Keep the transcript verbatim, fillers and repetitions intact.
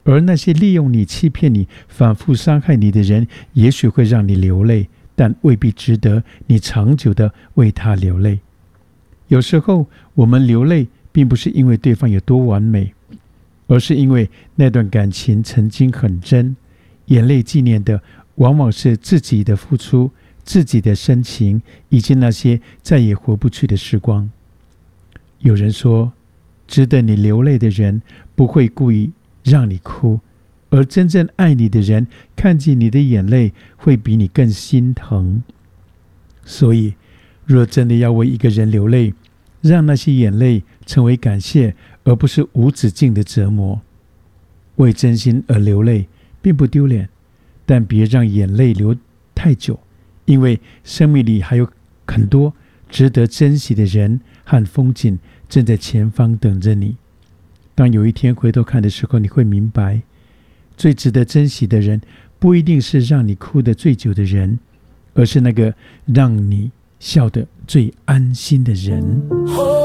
而那些利用你、欺骗你、反复伤害你的人，也许会让你流泪，但未必值得你长久的为他流泪。有时候我们流泪并不是因为对方有多完美，而是因为那段感情曾经很真，眼泪纪念的往往是自己的付出、自己的深情，以及那些再也回不去的时光。有人说，值得你流泪的人不会故意让你哭，而真正爱你的人看见你的眼泪会比你更心疼。所以若真的要为一个人流泪，让那些眼泪成为感谢，而不是无止境的折磨。为真心而流泪并不丢脸，但别让眼泪流太久，因为生命里还有很多值得珍惜的人和风景正在前方等着你。当有一天回头看的时候，你会明白，最值得珍惜的人不一定是让你哭得最久的人，而是那个让你笑得最安心的人。